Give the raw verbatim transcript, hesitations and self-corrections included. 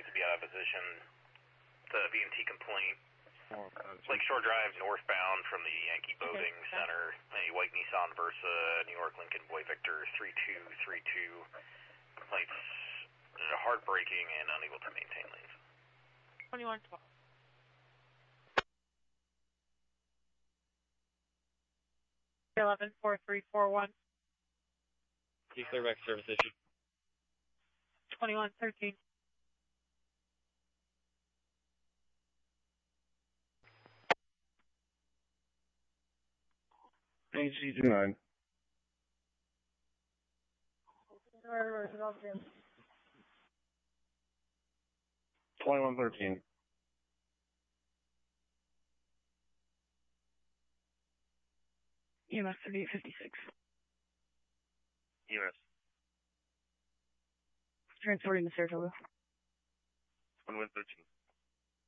needs to be out of position. The V M T complaint. Lakeshore Drive, northbound from the Yankee Boating okay. Center. A white Nissan Versa, New York Lincoln Boy Victor three two three two. Complaints heartbreaking and unable to maintain lanes. twenty-one twelve. eleven four three four one. Declare back service issue. twenty-one thirteen. H G two nine. twenty-one thirteen. E M S thirty-eight fifty-six. E M S. Transporting to Saratoga. twenty-one thirteen.